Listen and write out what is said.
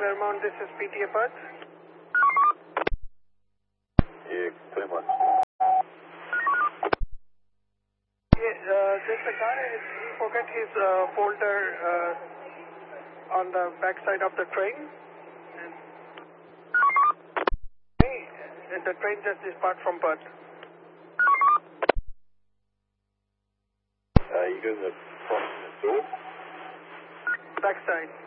Claremont, this is PTA Perth. Yeah, Claremont. There's a guy, he forgot his folder on the back side of the train. And the train just depart from Perth. You guys are from the door? Back side.